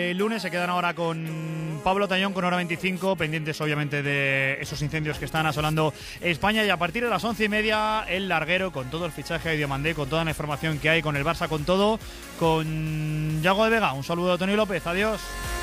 El lunes se quedan ahora con Pablo Tañón con hora 25, pendientes obviamente de esos incendios que están asolando España, y a partir de las 11:30 el larguero con todo el fichaje de Diomandé, con toda la información que hay, con el Barça, con todo, con Yago de Vega. Un saludo de Tony López, adiós.